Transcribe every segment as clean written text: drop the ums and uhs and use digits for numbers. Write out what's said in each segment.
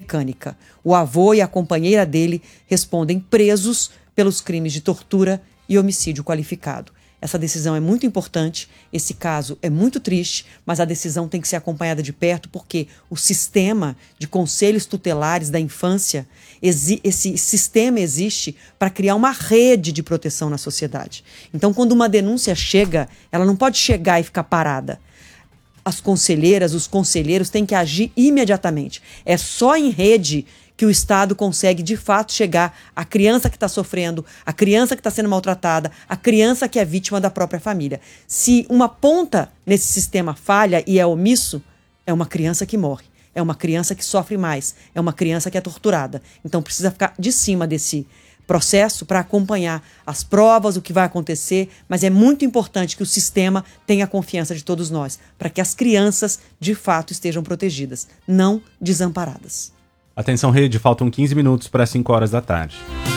mecânica. O avô e a companheira dele respondem presos pelos crimes de tortura e homicídio qualificado. Essa decisão é muito importante, esse caso é muito triste, mas a decisão tem que ser acompanhada de perto porque o sistema de conselhos tutelares da infância, esse sistema existe para criar uma rede de proteção na sociedade. Então, quando uma denúncia chega, ela não pode chegar e ficar parada. As conselheiras, os conselheiros têm que agir imediatamente. É só em rede que o Estado consegue, de fato, chegar à criança que está sofrendo, à criança que está sendo maltratada, à criança que é vítima da própria família. Se uma ponta nesse sistema falha e é omisso, é uma criança que morre, é uma criança que sofre mais, é uma criança que é torturada. Então precisa ficar de cima desse processo para acompanhar as provas, o que vai acontecer, mas é muito importante que o sistema tenha a confiança de todos nós, para que as crianças, de fato, estejam protegidas, não desamparadas. Atenção, rede, faltam 15 minutos para 5 horas da tarde.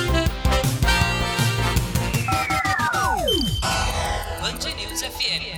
Band News FM.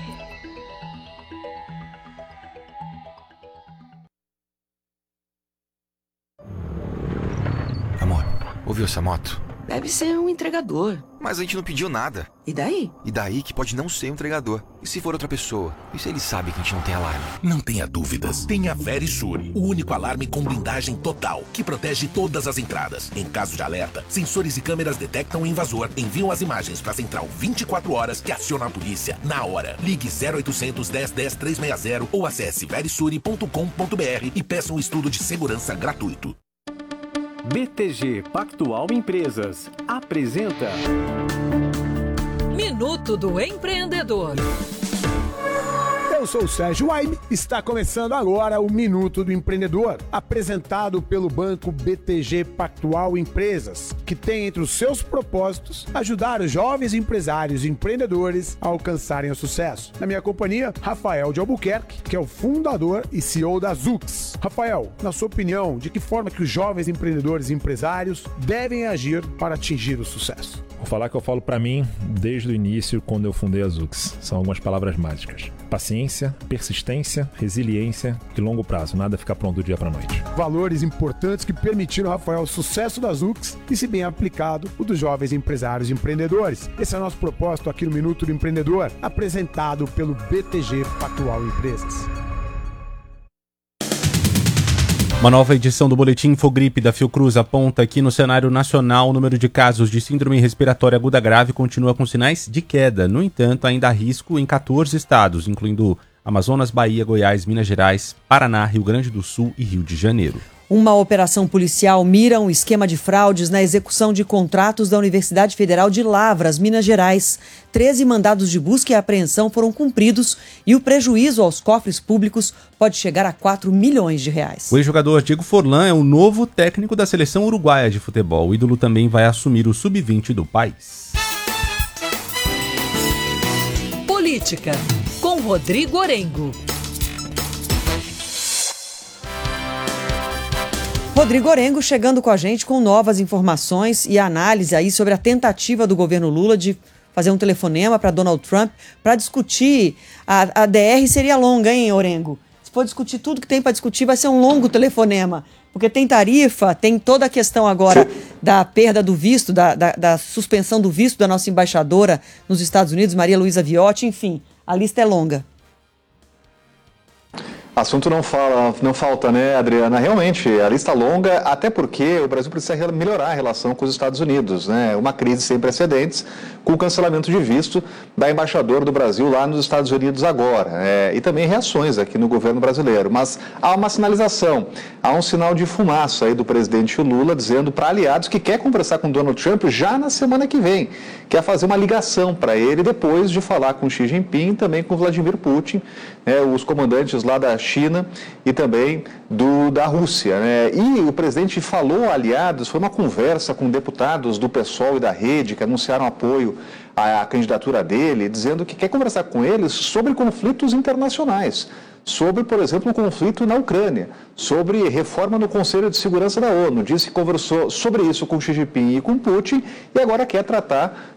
Amor, ouviu essa moto? Deve ser um entregador. Mas a gente não pediu nada. E daí? E daí que pode não ser um entregador. E se for outra pessoa? E se ele sabe que a gente não tem alarme? Não tenha dúvidas. Tem a Verisure, o único alarme com blindagem total, que protege todas as entradas. Em caso de alerta, sensores e câmeras detectam o invasor, enviam as imagens para a central 24 horas que aciona a polícia na hora. Ligue 0800 10 10 360 ou acesse verisure.com.br e peça um estudo de segurança gratuito. BTG Pactual Empresas apresenta Minuto do Empreendedor. Eu sou o Sérgio Waime, está começando agora o Minuto do Empreendedor, apresentado pelo banco BTG Pactual Empresas, que tem entre os seus propósitos ajudar os jovens empresários e empreendedores a alcançarem o sucesso. Na minha companhia, Rafael de Albuquerque, que é o fundador e CEO da Zux. Rafael, na sua opinião, de que forma que os jovens empreendedores e empresários devem agir para atingir o sucesso? Vou falar que eu falo para mim desde o início, quando eu fundei a Zux. São algumas palavras mágicas. Paciência, persistência, resiliência e longo prazo. Nada fica pronto do dia para a noite. Valores importantes que permitiram, Rafael, o sucesso da Zux e, se bem aplicado, o dos jovens empresários e empreendedores. Esse é o nosso propósito aqui no Minuto do Empreendedor, apresentado pelo BTG Pactual Empresas. Uma nova edição do Boletim Infogripe da Fiocruz aponta que no cenário nacional o número de casos de síndrome respiratória aguda grave continua com sinais de queda. No entanto, ainda há risco em 14 estados, incluindo Amazonas, Bahia, Goiás, Minas Gerais, Paraná, Rio Grande do Sul e Rio de Janeiro. Uma operação policial mira um esquema de fraudes na execução de contratos da Universidade Federal de Lavras, Minas Gerais. 13 mandados de busca e apreensão foram cumpridos e o prejuízo aos cofres públicos pode chegar a 4 milhões de reais. O ex-jogador Diego Forlan é o novo técnico da seleção uruguaia de futebol. O ídolo também vai assumir o sub-20 do país. Política, com Rodrigo Orengo. Rodrigo Orengo chegando com a gente com novas informações e análise aí sobre a tentativa do governo Lula de fazer um telefonema para Donald Trump para discutir. A DR seria longa, hein, Orengo? Se for discutir tudo que tem para discutir, vai ser um longo telefonema. Porque tem tarifa, tem toda a questão agora da perda do visto, da suspensão do visto da nossa embaixadora nos Estados Unidos, Maria Luísa Viotti, enfim, a lista é longa. Assunto não falta, né, Adriana? Realmente, a lista longa, até porque o Brasil precisa melhorar a relação com os Estados Unidos, né? Uma crise sem precedentes, com o cancelamento de visto da embaixadora do Brasil lá nos Estados Unidos agora. E também reações aqui no governo brasileiro. Mas há uma sinalização, há um sinal de fumaça aí do presidente Lula dizendo para aliados que quer conversar com Donald Trump já na semana que vem. Quer fazer uma ligação para ele depois de falar com Xi Jinping e também com Vladimir Putin, os comandantes lá da China e também da Rússia, né? E o presidente falou a aliados, foi uma conversa com deputados do PSOL e da Rede que anunciaram apoio à candidatura dele, dizendo que quer conversar com eles sobre conflitos internacionais, sobre, por exemplo, o conflito na Ucrânia, sobre reforma no Conselho de Segurança da ONU. Disse que conversou sobre isso com Xi Jinping e com Putin e agora quer tratar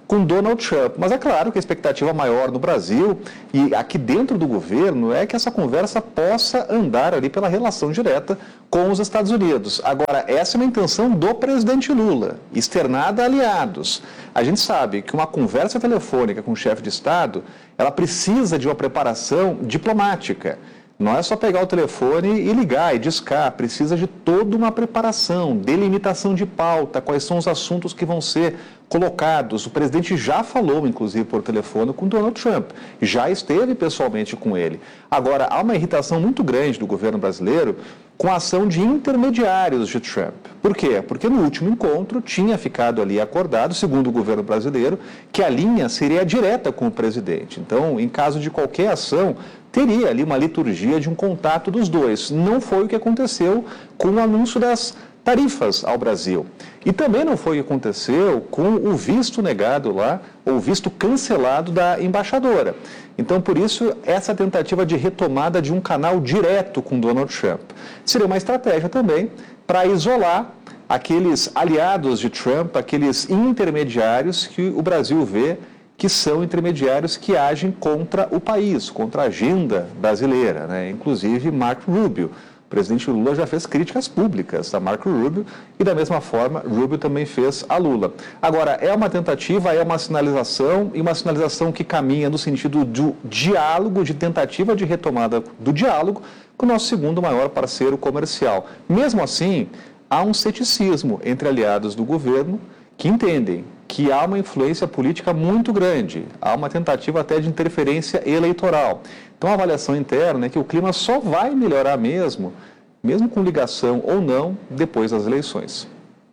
com Donald Trump. Mas é claro que a expectativa maior no Brasil e aqui dentro do governo é que essa conversa possa andar ali pela relação direta com os Estados Unidos. Agora, essa é uma intenção do presidente Lula, externada a aliados. A gente sabe que uma conversa telefônica com o chefe de Estado, ela precisa de uma preparação diplomática. Não é só pegar o telefone e ligar e discar, precisa de toda uma preparação, delimitação de pauta, quais são os assuntos que vão ser colocados. O presidente já falou, inclusive, por telefone com Donald Trump, já esteve pessoalmente com ele. Agora, há uma irritação muito grande do governo brasileiro com a ação de intermediários de Trump. Por quê? Porque no último encontro tinha ficado ali acordado, segundo o governo brasileiro, que a linha seria direta com o presidente. Então, em caso de qualquer ação, teria ali uma liturgia de um contato dos dois. Não foi o que aconteceu com o anúncio das tarifas ao Brasil. E também não foi o que aconteceu com o visto negado lá, ou visto cancelado da embaixadora. Então, por isso, essa tentativa de retomada de um canal direto com Donald Trump. Seria uma estratégia também para isolar aqueles aliados de Trump, aqueles intermediários que o Brasil vê que são intermediários que agem contra o país, contra a agenda brasileira, né? Inclusive Marco Rubio. O presidente Lula já fez críticas públicas a Marco Rubio e, da mesma forma, Rubio também fez a Lula. Agora, é uma tentativa, é uma sinalização, e uma sinalização que caminha no sentido do diálogo, de tentativa de retomada do diálogo com o nosso segundo maior parceiro comercial. Mesmo assim, há um ceticismo entre aliados do governo que entendem que há uma influência política muito grande, há uma tentativa até de interferência eleitoral. Então, a avaliação interna é que o clima só vai melhorar mesmo com ligação ou não, depois das eleições.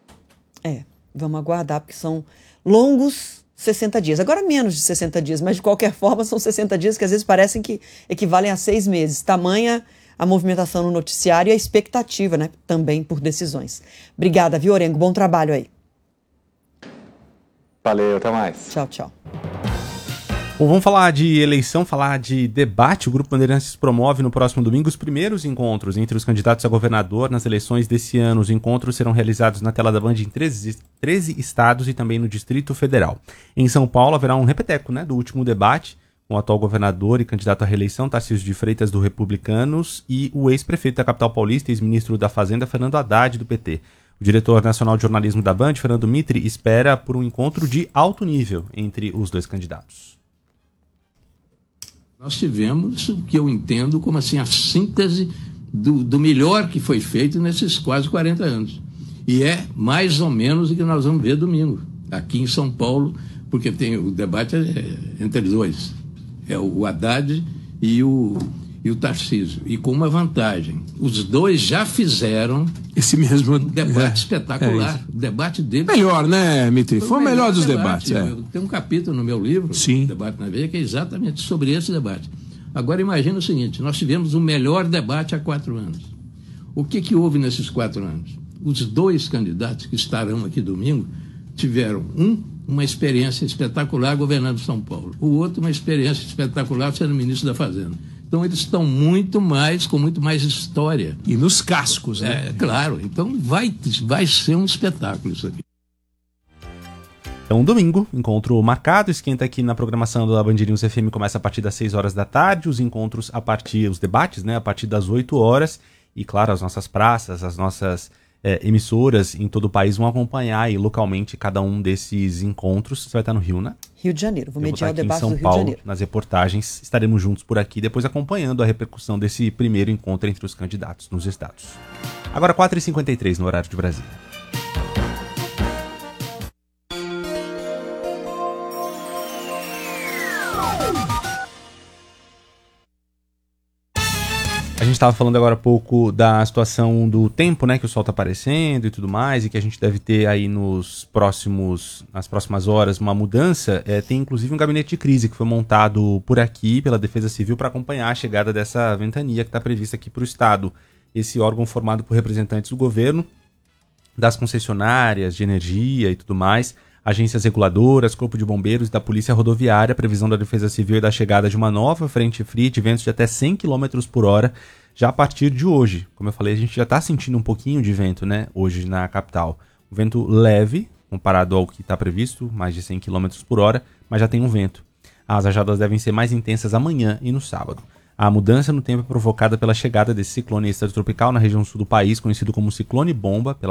Vamos aguardar, porque são longos 60 dias. Agora menos de 60 dias, mas de qualquer forma são 60 dias que às vezes parecem que equivalem a 6 meses. Tamanha a movimentação no noticiário e a expectativa, né, também por decisões. Obrigada, viu, Orengo? Bom trabalho aí. Valeu, até mais. Tchau, tchau. Bom, vamos falar de eleição, falar de debate. O Grupo Bandeirantes promove no próximo domingo os primeiros encontros entre os candidatos a governador nas eleições desse ano. Os encontros serão realizados na tela da Band em 13 estados e também no Distrito Federal. Em São Paulo haverá um repeteco, né, do último debate com o atual governador e candidato à reeleição, Tarcísio de Freitas, do Republicanos, e o ex-prefeito da capital paulista, ex-ministro da Fazenda, Fernando Haddad, do PT. O diretor nacional de jornalismo da Band, Fernando Mitre, espera por um encontro de alto nível entre os dois candidatos. Nós tivemos o que eu entendo como assim, a síntese do melhor que foi feito nesses quase 40 anos. E é mais ou menos o que nós vamos ver domingo, aqui em São Paulo, porque tem o debate entre dois. É o Haddad e o Tarcísio. E com uma vantagem. Os dois já fizeram esse mesmo debate espetacular. O debate dele. Melhor, né, Mitri? Foi o melhor dos debates. Tem um capítulo no meu livro, Sim. Debate na Veia, que é exatamente sobre esse debate. Agora imagina o seguinte: nós tivemos o melhor debate há 4 anos. O que houve nesses 4 anos? Os dois candidatos que estarão aqui domingo tiveram uma experiência espetacular governando São Paulo. O outro, uma experiência espetacular sendo ministro da Fazenda. Então, eles estão com muito mais história. E nos cascos, né? Claro. Então, vai ser um espetáculo isso aqui. Então, domingo, encontro marcado, esquenta aqui na programação da Band News FM, começa a partir das 6 horas da tarde, os encontros os debates, né, a partir das 8 horas, e claro, as nossas praças, as nossas emissoras em todo o país vão acompanhar aí localmente cada um desses encontros. Você vai estar no Rio, né? Rio de Janeiro, vou mediar o debate do Rio de Paulo, Janeiro. nas reportagens, estaremos juntos por aqui, depois acompanhando a repercussão desse primeiro encontro entre os candidatos nos estados. Agora 4h53 no horário de Brasília. A gente estava falando agora há pouco da situação do tempo, né, que o sol está aparecendo e tudo mais, e que a gente deve ter aí nas próximas horas uma mudança. Tem inclusive um gabinete de crise que foi montado por aqui pela Defesa Civil para acompanhar a chegada dessa ventania que está prevista aqui para o estado. Esse órgão formado por representantes do governo, das concessionárias de energia e tudo mais, agências reguladoras, Corpo de Bombeiros e da Polícia Rodoviária. Previsão da Defesa Civil e da chegada de uma nova frente fria de ventos de até 100 km por hora já a partir de hoje. Como eu falei, a gente já está sentindo um pouquinho de vento, né, hoje na capital. Um vento leve, comparado ao que está previsto, mais de 100 km por hora, mas já tem um vento. As rajadas devem ser mais intensas amanhã e no sábado. A mudança no tempo é provocada pela chegada desse ciclone extratropical na região sul do país, conhecido como ciclone bomba, pela